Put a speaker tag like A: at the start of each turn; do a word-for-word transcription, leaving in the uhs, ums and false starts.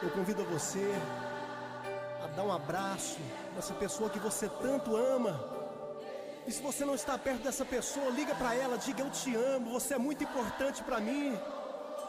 A: eu convido você a dar um abraço nessa pessoa que você tanto ama. E se você não está perto dessa pessoa, liga pra ela, diga: eu te amo, você é muito importante pra mim.